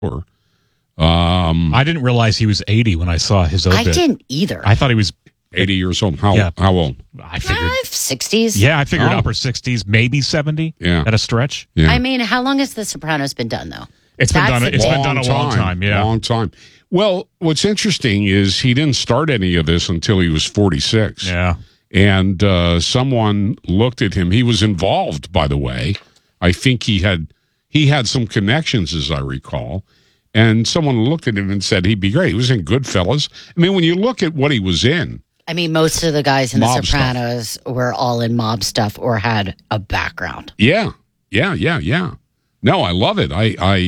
Or, I didn't realize he was 80 when I saw his obit. I didn't either. I thought he was 80 years old. How old? I figured 60s. Yeah, I figured upper 60s, maybe 70 at a stretch. Yeah. I mean, how long has The Sopranos been done, though? It's been done a long time, yeah. Long time. Well, what's interesting is he didn't start any of this until he was 46. Yeah. And someone looked at him. He was involved, by the way. I think he had some connections, as I recall. And someone looked at him and said he'd be great. He was in Goodfellas. I mean, when you look at what he was in. I mean, most of the guys in The Mob Sopranos were all in mob stuff or had a background. Yeah. No, I love it.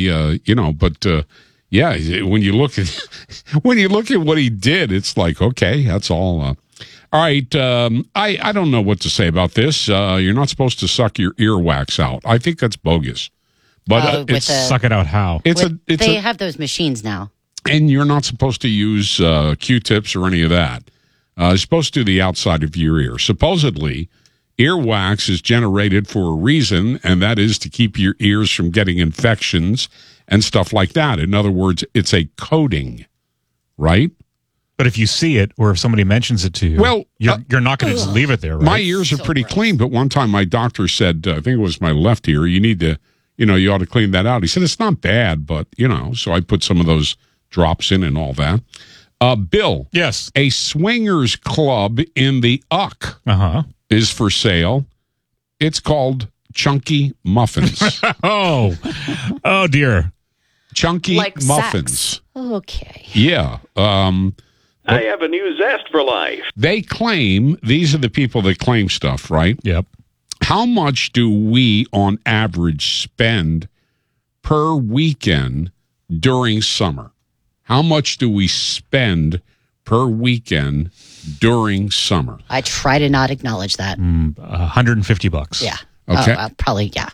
Yeah, when you look at what he did, it's like, okay, that's all. All right, I don't know what to say about this. You're not supposed to suck your earwax out. I think that's bogus. But suck it out how? They have those machines now. And you're not supposed to use Q-tips or any of that. You're supposed to do the outside of your ear. Supposedly, earwax is generated for a reason, and that is to keep your ears from getting infections and stuff like that. In other words, it's a coating, right? But if you see it, or if somebody mentions it to you, well, you're not going to just leave it there, right? My ears are pretty clean, but one time my doctor said, I think it was my left ear, you need to, you ought to clean that out. He said, it's not bad, but, so I put some of those drops in and all that. Bill. Yes. A swingers club in the Uck is for sale. It's called Chunky Muffins. Oh dear. Chunky Muffins. Sex. Okay. Yeah. I have a new zest for life. They claim, these are the people that claim stuff, right? Yep. How much do we, on average, spend per weekend during summer? How much do we spend per weekend during summer? I try to not acknowledge that. $150. Yeah. Okay. Probably, yeah.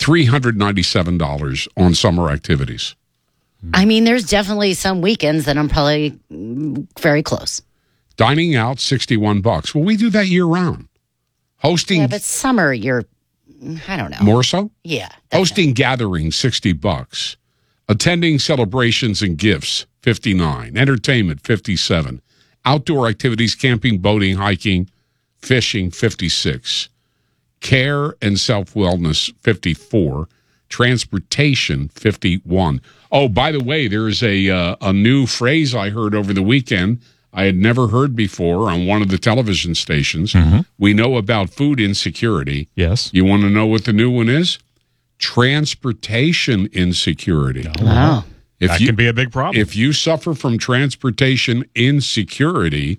$397 on summer activities. I mean, there's definitely some weekends that I'm probably very close. Dining out, $61. Well, we do that year round. Hosting. Yeah, but summer, I don't know. More so? Yeah. Hosting gatherings, $60. Attending celebrations and gifts, $59. Entertainment, $57. Outdoor activities, camping, boating, hiking, fishing, $56. Care and self-wellness, $54. Transportation, $51. Oh, by the way, there's a new phrase I heard over the weekend I had never heard before on one of the television stations. Mm-hmm. We know about food insecurity. Yes. You want to know what the new one is? Transportation insecurity. Wow. That can be a big problem. If you suffer from transportation insecurity,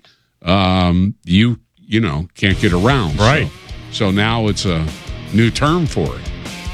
you can't get around. Right. So now it's a new term for it,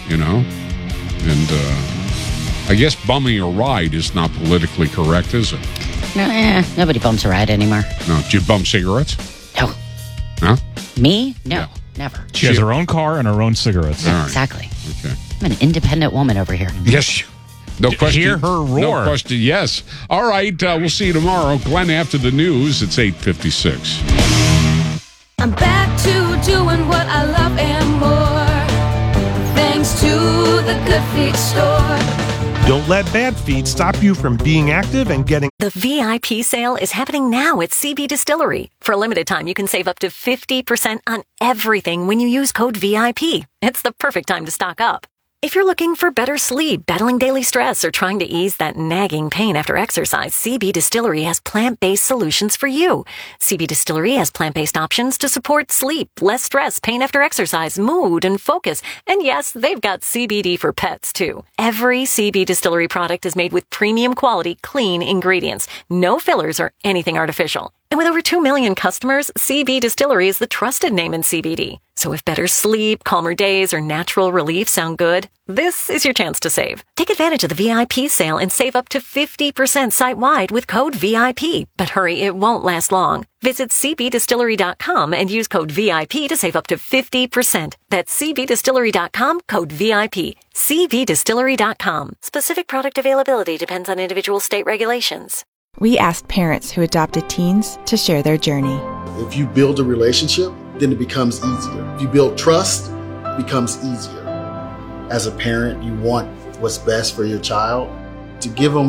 And I guess bumming a ride is not politically correct, is it? No, nobody bumps a ride anymore. No. Do you bump cigarettes? No. No? Me? No. Yeah. Never. She has her own car and her own cigarettes. All right. Exactly. Okay. I'm an independent woman over here. Yes. No question. Hear her roar. No question. Yes. All right. We'll see you tomorrow. Glenn, after the news, it's 8:56. I'm back to doing what I love and more. Thanks to the Good Feet store. Don't let bad feet stop you from being active and getting... The VIP sale is happening now at CB Distillery. For a limited time, you can save up to 50% on everything when you use code VIP. It's the perfect time to stock up. If you're looking for better sleep, battling daily stress, or trying to ease that nagging pain after exercise, CB Distillery has plant-based solutions for you. CB Distillery has plant-based options to support sleep, less stress, pain after exercise, mood, and focus. And yes, they've got CBD for pets, too. Every CB Distillery product is made with premium quality, clean ingredients. No fillers or anything artificial. And with over 2 million customers, CB Distillery is the trusted name in CBD. So if better sleep, calmer days, or natural relief sound good, this is your chance to save. Take advantage of the VIP sale and save up to 50% site-wide with code VIP. But hurry, it won't last long. Visit cbdistillery.com and use code VIP to save up to 50%. That's cbdistillery.com, code VIP. cbdistillery.com. Specific product availability depends on individual state regulations. We asked parents who adopted teens to share their journey. If you build a relationship, then it becomes easier. If you build trust, it becomes easier. As a parent, you want what's best for your child. to give them